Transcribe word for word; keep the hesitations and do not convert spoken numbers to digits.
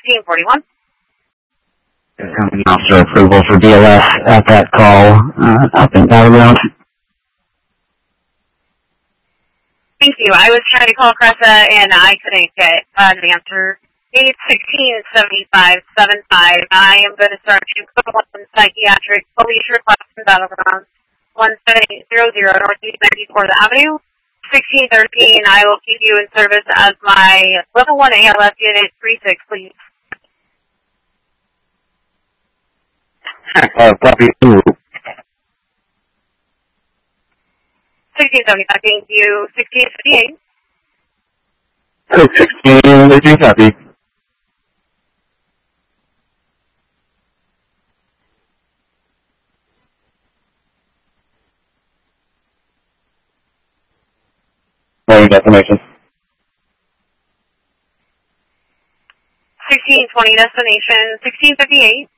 sixteen forty-one. Company officer approval for B L S at that call, uh, up in Battleground. Thank you. I was trying to call Cressa and I couldn't get an answer. eight sixteen seventy-five seventy-five. I am going to start to put one psychiatric police request in Battleground. one seven eight zero zero Northeast ninety-fourth Avenue. sixteen thirteen. I will keep you in service as my level one A L S unit three six, please. Uh, copy two. sixteen seventy-five, thank you. sixteen fifty-eight. sixteen fifty, copy. Rolling destination. sixteen twenty destination. sixteen fifty-eight.